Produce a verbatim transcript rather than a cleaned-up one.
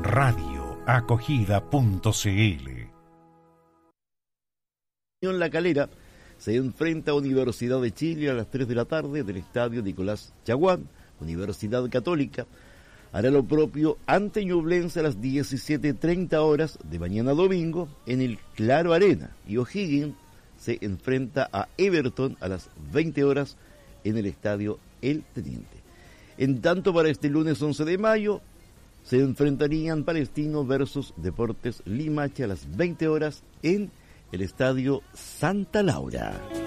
radio acogida punto c l. En La Calera se enfrenta a Universidad de Chile a las tres de la tarde del estadio Nicolás Chaguán. Universidad Católica hará lo propio ante Ñublense a las diecisiete treinta horas de mañana domingo en el Claro Arena, y O'Higgins se enfrenta a Everton a las veinte horas en el estadio El Teniente. En tanto, para este lunes once de mayo se enfrentarían Palestino versus Deportes Limache a las veinte horas en el estadio Santa Laura.